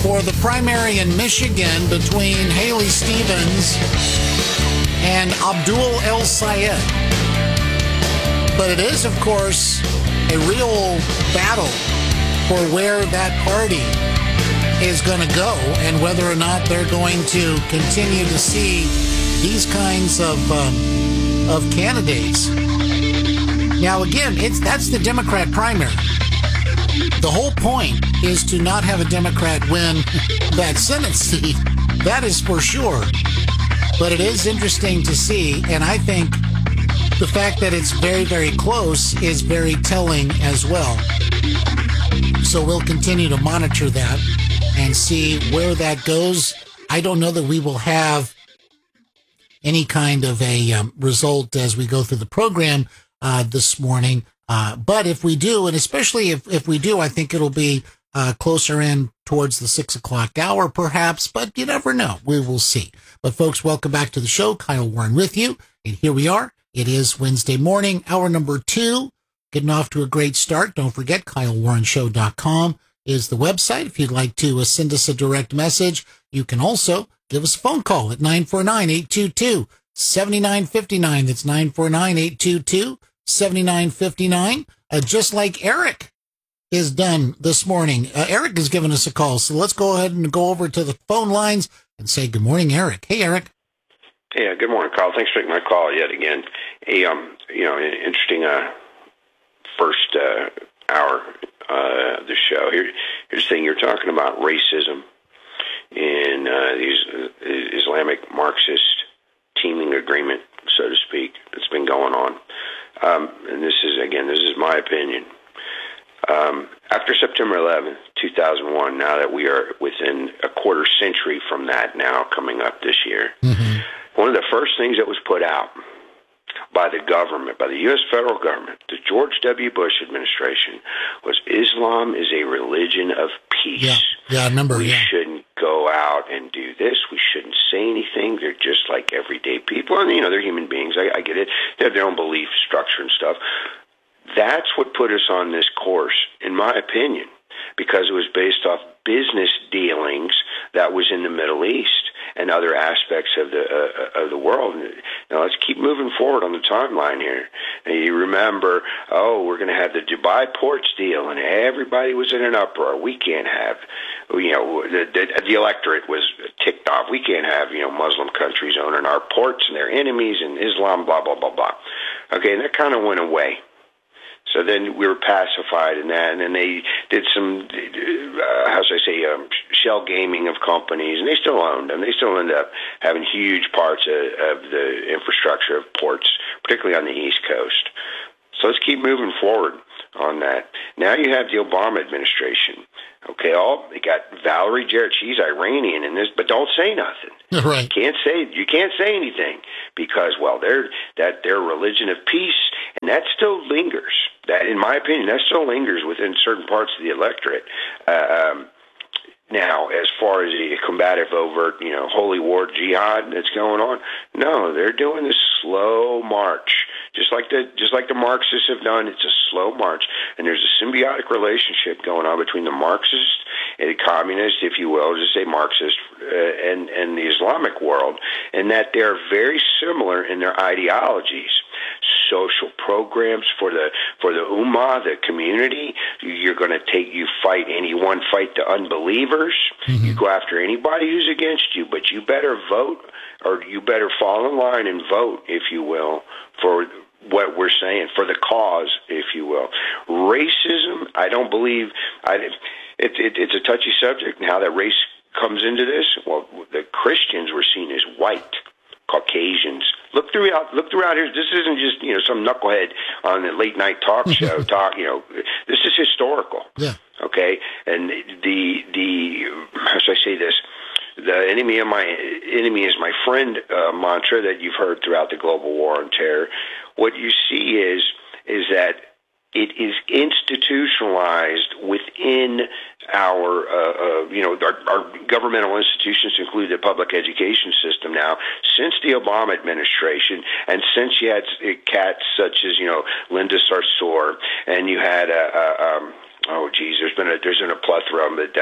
for the primary in Michigan between Haley Stevens and Abdul El-Sayed. But it is, of course, a real battle for where that party is going to go and whether or not they're going to continue to see these kinds of candidates. Now, again, that's the Democrat primary. The whole point is to not have a Democrat win that Senate seat. That is for sure. But it is interesting to see, and I think the fact that it's very, very close is very telling as well. So we'll continue to monitor that and see where that goes. I don't know that we will have any kind of a result as we go through the program this morning. But if we do, and especially if we do, I think it'll be closer in towards the 6 o'clock hour, perhaps, but you never know. We will see. But folks, welcome back to the show. Kyle Warren with you. And here we are. It is Wednesday morning, hour number 2, getting off to a great start. Don't forget, KyleWarrenShow.com is the website. If you'd like to send us a direct message, you can also give us a phone call at 949-822-7959. That's 949-822-7959. Just like Eric is done this morning. Eric has given us a call, so let's go ahead and go over to the phone lines and say good morning, Eric. Hey, Eric. Yeah, good morning, Carl. Thanks for taking my call yet again. Hey, interesting first hour of the show. Here's the thing. You're talking about racism in these Islamic Marxist teaming agreement, so to speak, that's been going on. And this is my opinion. After September 11th, 2001, now that we are within a quarter century from that now coming up this year, one of the first things that was put out by the government, by the U.S. federal government, the George W. Bush administration, was Islam is a religion of peace. Yeah, I remember. We shouldn't go out and do this. We shouldn't say anything. They're just like everyday people. And, they're human beings. I get it. They have their own belief structure and stuff. That's what put us on this course, in my opinion, because it was based off business dealings that was in the Middle East and other aspects of the world. Now let's keep moving forward on the timeline here. And you remember, we're going to have the Dubai ports deal, and everybody was in an uproar. We can't have, the electorate was ticked off. We can't have, Muslim countries owning our ports and their enemies and Islam, blah, blah, blah, blah. Okay, and that kind of went away. So then we were pacified in that, and then they did some, shell gaming of companies, and they still owned them. They still end up having huge parts of the infrastructure of ports, particularly on the East Coast. So let's keep moving forward on that. Now you have the Obama administration. Okay, they got Valerie Jarrett. She's Iranian in this, but don't say nothing. Right. You can't say anything because, they're a religion of peace, and that still lingers. That, in my opinion, that still lingers within certain parts of the electorate. Now, as far as the combative overt, holy war jihad that's going on, no, they're doing this slow march, just like the Marxists have done. It's a slow march, and there's a symbiotic relationship going on between the Marxist and the communist, if you will, just say Marxist, and the Islamic world, and that they're very similar in their ideologies. Social programs for the ummah, the community. You're going to fight the unbelievers. Mm-hmm. You go after anybody who's against you, but you better vote, or you better fall in line and vote, if you will, for what we're saying, for the cause, if you will. Racism, I don't believe, it's a touchy subject, and how that race comes into this. Well, the Christians were seen as white. Caucasians. Look throughout here. This isn't just some knucklehead on the late night talk show. This is historical. Yeah. Okay. And how should I say this? The enemy is my friend mantra that you've heard throughout the global war on terror. What you see is that it is institutionalized within our governmental institutions, include the public education system now, since the Obama administration, and since you had cats such as, Linda Sarsour, and you had, there's been a plethora, but that was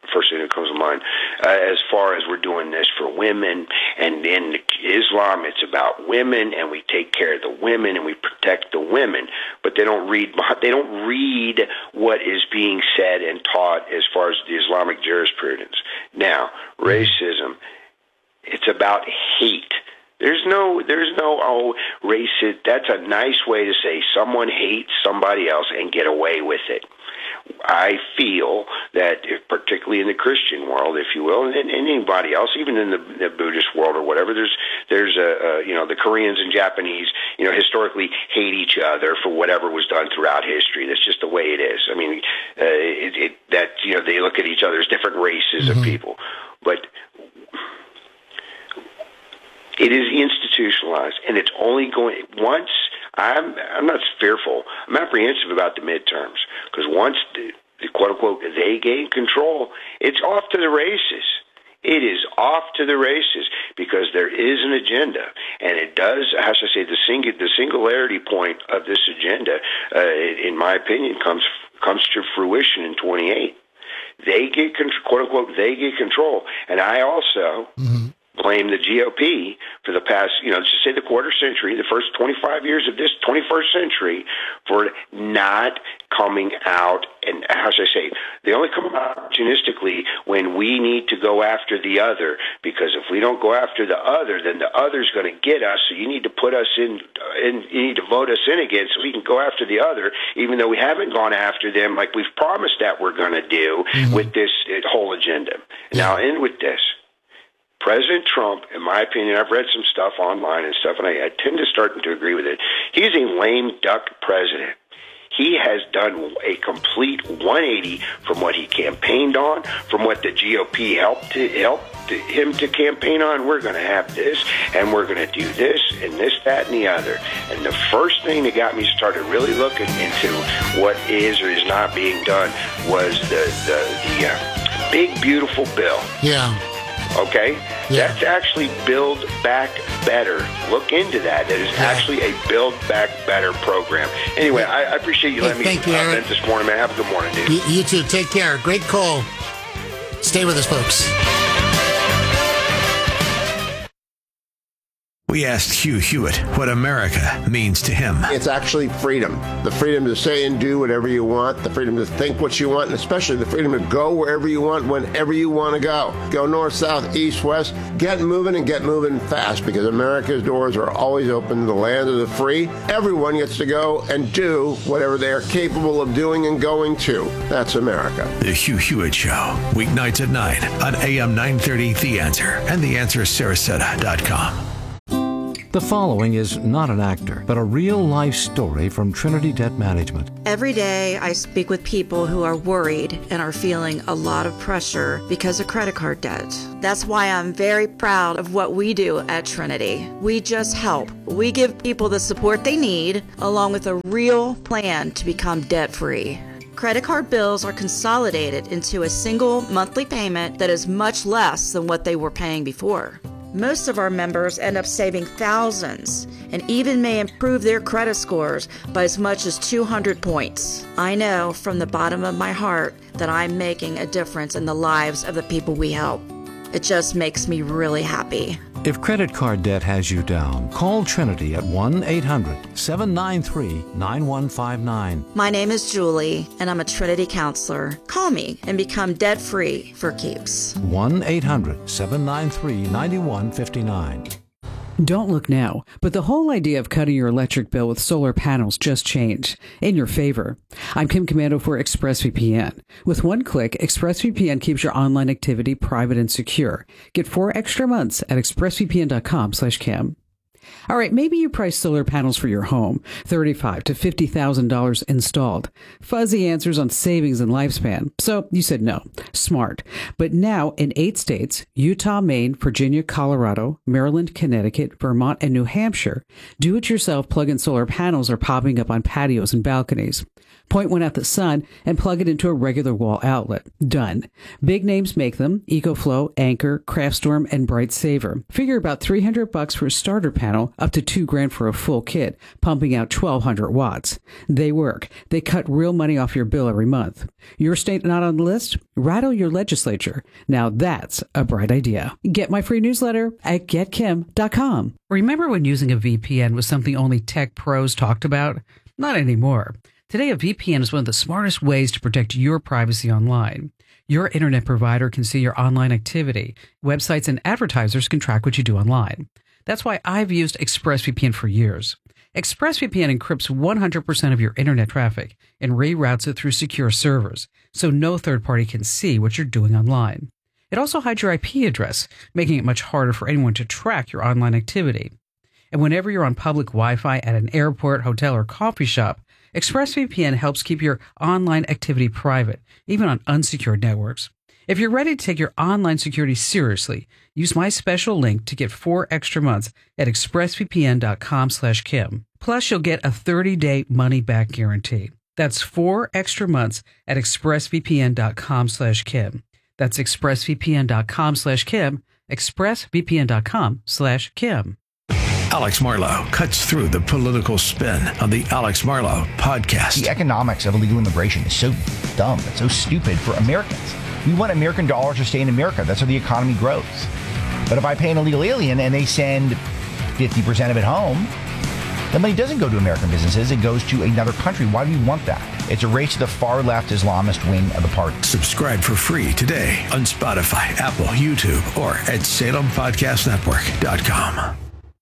first thing that comes to mind. As far as we're doing this for women, and in Islam, it's about women, and we take care of the women, and we protect the women. But they don't read what is being said and taught as far as the Islamic jurisprudence. Now, racism, it's about hate. There's no, racist. That's a nice way to say someone hates somebody else and get away with it. I feel that, particularly in the Christian world, if you will, and anybody else, even in the Buddhist world or whatever, there's the Koreans and Japanese, historically hate each other for whatever was done throughout history. That's just the way it is. I mean, they look at each other as different races of people, but it is institutionalized, and it's only going once. I'm not fearful. I'm apprehensive about the midterms, because once the quote unquote they gain control, it's off to the races. It is off to the races, because there is an agenda, and it does. How should I say, the singularity point of this agenda, in my opinion, comes to fruition in 28. They get quote unquote they get control, and I also. Mm-hmm. Blame the GOP for the past, just say the quarter century, the first 25 years of this 21st century, for not coming out, and how should I say, they only come out opportunistically when we need to go after the other, because if we don't go after the other, then the other's going to get us, so you need to put us in, and you need to vote us in again so we can go after the other, even though we haven't gone after them like we've promised that we're going to do with this whole agenda. Now, I'll end with this. President Trump, in my opinion, I've read some stuff online and stuff, and I tend to start to agree with it. He's a lame duck president. He has done a complete 180 from what he campaigned on, from what the GOP helped him to campaign on. We're going to have this, and we're going to do this, and this, that, and the other. And the first thing that got me started really looking into what is or is not being done was the big, beautiful bill. Yeah. Okay? Yeah. That's actually Build Back Better. Look into that. That is actually a Build Back Better program. Anyway, I appreciate you letting me vent this morning, man. Have a good morning, dude. You too. Take care. Great call. Stay with us, folks. We asked Hugh Hewitt what America means to him. It's actually freedom. The freedom to say and do whatever you want, the freedom to think what you want, and especially the freedom to go wherever you want, whenever you want to go. Go north, south, east, west. Get moving, and get moving fast, because America's doors are always open to the land of the free. Everyone gets to go and do whatever they are capable of doing and going to. That's America. The Hugh Hewitt Show, weeknights at 9 on AM 930 The Answer and TheAnswerSarasota.com. The following is not an actor, but a real-life story from Trinity Debt Management. Every day, I speak with people who are worried and are feeling a lot of pressure because of credit card debt. That's why I'm very proud of what we do at Trinity. We just help. We give people the support they need, along with a real plan to become debt-free. Credit card bills are consolidated into a single monthly payment that is much less than what they were paying before. Most of our members end up saving thousands and even may improve their credit scores by as much as 200 points. I know from the bottom of my heart that I'm making a difference in the lives of the people we help. It just makes me really happy. If credit card debt has you down, call Trinity at 1-800-793-9159. My name is Julie, and I'm a Trinity counselor. Call me and become debt-free for keeps. 1-800-793-9159. Don't look now, but the whole idea of cutting your electric bill with solar panels just changed in your favor. I'm Kim Commando for ExpressVPN. With one click, ExpressVPN keeps your online activity private and secure. Get 4 extra months at expressvpn.com/Kim. All right, maybe you price solar panels for your home, $35,000 to $50,000 installed. Fuzzy answers on savings and lifespan. So you said no. Smart. But now in 8 states, Utah, Maine, Virginia, Colorado, Maryland, Connecticut, Vermont, and New Hampshire, do-it-yourself plug-in solar panels are popping up on patios and balconies. Point one at the sun and plug it into a regular wall outlet. Done. Big names make them: EcoFlow, Anchor, Craftstorm, and Bright Saver. Figure about $300 for a starter panel, up to $2,000 for a full kit, pumping out 1,200 watts. They work. They cut real money off your bill every month. Your state not on the list? Rattle your legislature. Now that's a bright idea. Get my free newsletter at getkim.com. Remember when using a VPN was something only tech pros talked about? Not anymore. Today, a VPN is one of the smartest ways to protect your privacy online. Your internet provider can see your online activity. Websites and advertisers can track what you do online. That's why I've used ExpressVPN for years. ExpressVPN encrypts 100% of your internet traffic and reroutes it through secure servers, so no third party can see what you're doing online. It also hides your IP address, making it much harder for anyone to track your online activity. And whenever you're on public Wi-Fi at an airport, hotel, or coffee shop, ExpressVPN helps keep your online activity private, even on unsecured networks. If you're ready to take your online security seriously, use my special link to get 4 extra months at expressvpn.com/Kim. Plus, you'll get a 30-day money-back guarantee. That's 4 extra months at expressvpn.com/Kim. That's expressvpn.com/Kim, expressvpn.com/Kim. Alex Marlow cuts through the political spin on the Alex Marlow podcast. The economics of illegal immigration is so dumb. It's so stupid for Americans. We want American dollars to stay in America. That's how the economy grows. But if I pay an illegal alien and they send 50% of it home, the money doesn't go to American businesses. It goes to another country. Why do we want that? It's a race to the far left Islamist wing of the party. Subscribe for free today on Spotify, Apple, YouTube, or at SalemPodcastNetwork.com.